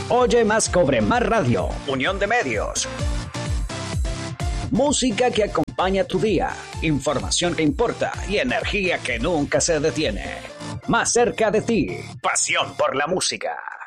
Oye más, cobre más radio. Unión de medios. Música que acompaña tu día. Información que importa y energía que nunca se detiene. Más cerca de ti. Pasión por la música.